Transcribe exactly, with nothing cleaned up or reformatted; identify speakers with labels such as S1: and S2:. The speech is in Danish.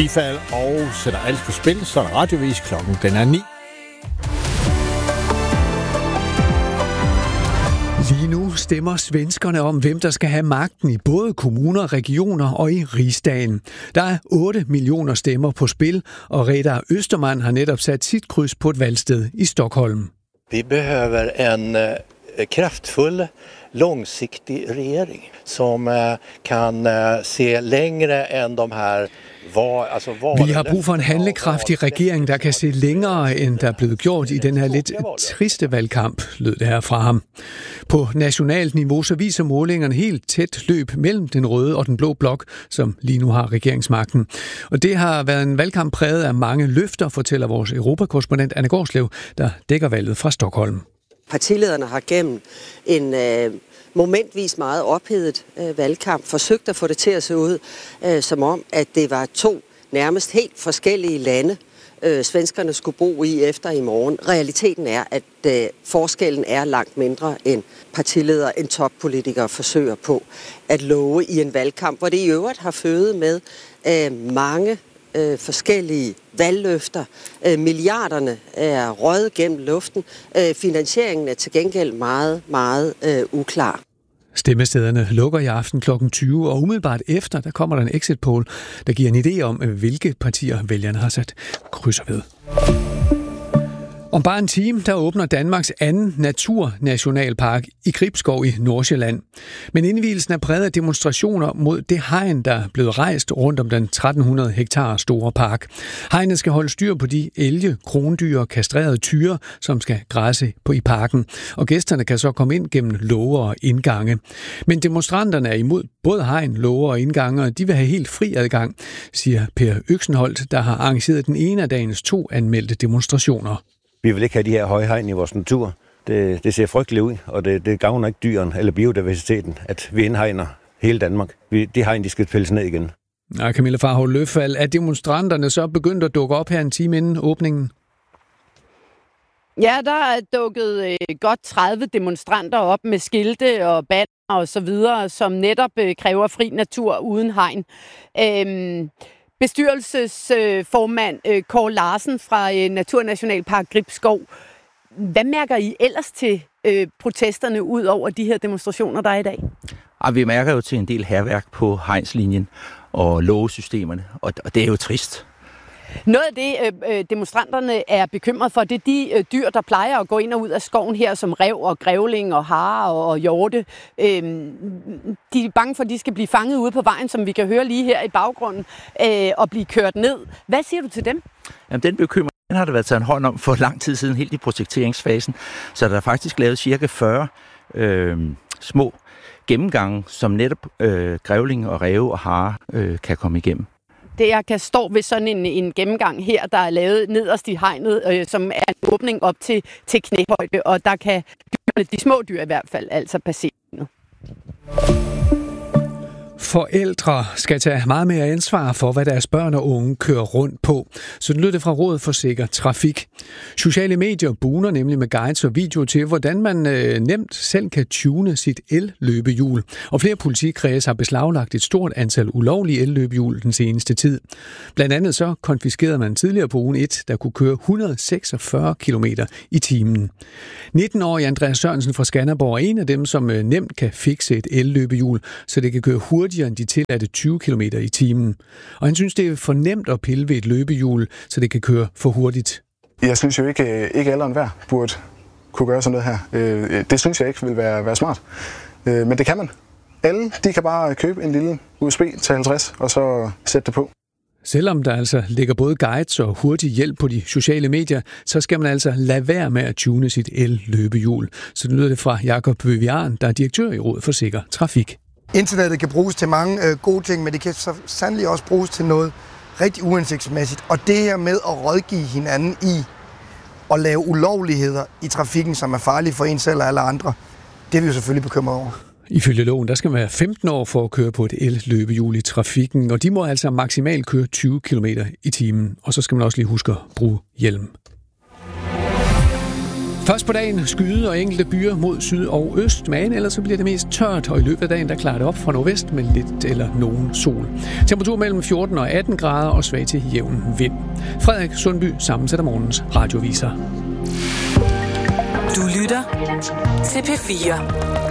S1: bifald og sætter alt på spil, så er der radiovis. Klokken den er ni.
S2: Lige nu stemmer svenskerne om, hvem der skal have magten i både kommuner, regioner og i rigsdagen. Der er otte millioner stemmer på spil, og Reda Österman har netop sat sit kryds på et valgsted i Stockholm.
S3: Vi behöver en uh, kraftfull, långsiktig regering som uh, kan uh, se längre än de her. Hvor, altså, hvor
S2: Vi har brug for en handlekraftig regering, der kan se længere, end der er blevet gjort i den her lidt triste valgkamp, lød det her fra ham. På nationalt niveau så viser målingerne helt tæt løb mellem den røde og den blå blok, som lige nu har regeringsmagten. Og det har været en valgkamp præget af mange løfter, fortæller vores europakorrespondent Anne Gårdslev, der dækker valget fra Stockholm.
S4: Partilederne har gennem en øh, momentvis meget ophedet øh, valgkamp forsøgt at få det til at se ud, øh, som om, at det var to nærmest helt forskellige lande, øh, svenskerne skulle bo i efter i morgen. Realiteten er, at øh, forskellen er langt mindre, end partiledere, end toppolitikere forsøger på at love i en valgkamp, hvor det i øvrigt har fødet med øh, mange Øh, forskellige valgløfter. Øh, milliarderne er røget gennem luften. Øh, finansieringen er til gengæld meget, meget øh, uklar.
S2: Stemmestederne lukker i aften klokken tyve, og umiddelbart efter, der kommer der en exit poll, der giver en idé om, hvilke partier vælgerne har sat krydser ved. Om bare en time, der åbner Danmarks anden naturnationalpark i Gribskov i Nordsjælland. Men indvielsen er præget af demonstrationer mod det hegn, der er blevet rejst rundt om den tretten hundrede hektar store park. Hegnet skal holde styr på de elge, krondyr og kastrerede tyre, som skal græsse på i parken. Og gæsterne kan så komme ind gennem låger og indgange. Men demonstranterne er imod både hegn, låger og indgange, og de vil have helt fri adgang, siger Per Øksenholt, der har arrangeret den ene af dagens to anmeldte demonstrationer.
S5: Vi vil ikke have de her høje hegn i vores natur. Det, det ser frygteligt ud, og det, det gavner ikke dyren eller biodiversiteten, at vi indhegner hele Danmark. Vi, de hegn, de skal pilles ned igen.
S2: Ja, Camilla Farhold Løffald, er demonstranterne så begyndt at dukke op her en time inden åbningen?
S6: Ja, der er dukket øh, godt tredive demonstranter op med skilte og banner og så videre, som netop øh, kræver fri natur uden hegn. Øhm Bestyrelsesformand øh, Kåre Larsen fra øh, Naturnationalpark Gribskov. Hvad mærker I ellers til øh, protesterne ud over de her demonstrationer, der er i dag?
S7: Ja, vi mærker jo til en del hærværk på hegnslinjen og lågesystemerne, og, og det er jo trist.
S6: Noget af det, øh, demonstranterne er bekymret for, det er de øh, dyr, der plejer at gå ind og ud af skoven her, som ræv og grævling og hare og, og hjorte. Øh, de er bange for, at de skal blive fanget ude på vejen, som vi kan høre lige her i baggrunden, øh, og blive kørt ned. Hvad siger du til dem?
S7: Jamen, den bekymring den har der været taget en hånd om for lang tid siden, helt i projekteringsfasen. Så der er faktisk lavet cirka fyrre øh, små gennemgange, som netop øh, grævling og ræve og hare øh, kan komme igennem.
S6: Det jeg kan stå ved sådan en, en gennemgang her, der er lavet nederst i hegnet, øh, som er en åbning op til, til knæhøjde, og der kan dyrene, de små dyr i hvert fald, altså passere.
S2: Forældre skal tage meget mere ansvar for, hvad deres børn og unge kører rundt på. Så det lyder det fra Rådet for Sikker Trafik. Sociale medier buner nemlig med guides og video til, hvordan man øh, nemt selv kan tune sit el-løbehjul. Og flere politikredse har beslaglagt et stort antal ulovlige el-løbehjul den seneste tid. Blandt andet så konfiskerede man tidligere på ugen et, der kunne køre et hundrede og seksogfyrre kilometer i timen. nitten-årige Andreas Sørensen fra Skanderborg er en af dem, som øh, nemt kan fikse et el-løbehjul, så det kan køre hurtigt end de tilladte tyve kilometer i timen. Og han synes, det er for nemt at pille ved et løbehjul, så det kan køre for hurtigt.
S8: Jeg synes jo ikke, ikke alle og enhver burde kunne gøre sådan noget her. Det synes jeg ikke vil være, være smart. Men det kan man. Alle de kan bare købe en lille U S B til halvtreds, og så sætte det på.
S2: Selvom der altså ligger både guides og hurtig hjælp på de sociale medier, så skal man altså lade være med at tune sit el-løbehjul. Så det lyder det fra Jakob Vivian, der er direktør i Rådet for Sikker Trafik.
S9: Internettet kan bruges til mange øh, gode ting, men det kan så sandelig også bruges til noget rigtig uhensigtsmæssigt. Og det her med at rådgive hinanden i at lave ulovligheder i trafikken, som er farlige for en selv og alle andre, det er vi jo selvfølgelig bekymret over.
S2: Ifølge loven, der skal man være femten år for at køre på et el-løbehjul i trafikken, og de må altså maksimalt køre tyve kilometer i timen. Og så skal man også lige huske at bruge hjelm. Først på dagen skyde og enkelte byer mod syd og øst, men ellers så bliver det mest tørt, og i løbet af dagen der klarer det op fra nordvest med lidt eller nogen sol. Temperatur mellem fjorten og atten grader og svag til jævn vind. Frederik Sundby sammensætter morgens radioviser.
S10: Du lytter til P fire.